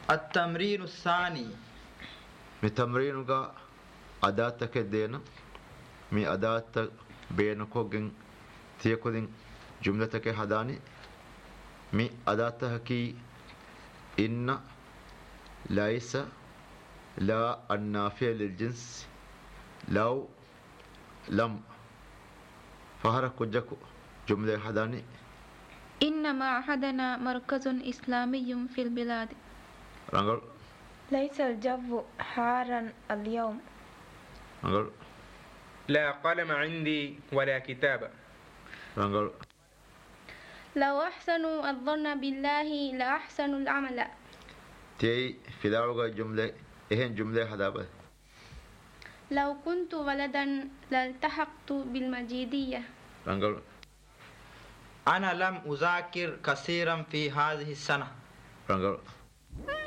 التمرين الثاني تمرينك أداتك دينا مي أدات بينكوغن تيكوذن جملتك هداني مي أداتك إن ليس لا النافية للجنس لو لم فهرك جكو جملة هداني إن معهدنا مركز إسلامي في البلاد. رانغل ليس الجو حارا اليوم. رانغل لا قلم عندي ولا كتاب. رانغل لو أحسنوا الظن بالله لأحسنوا العمل. تي في دعوة جملة إهن جملة هدابة. لو كنت ولدا لالتحقت بالمجيدية. رانغل أنا لم أذاكر كثيرا في هذه السنة. رانغل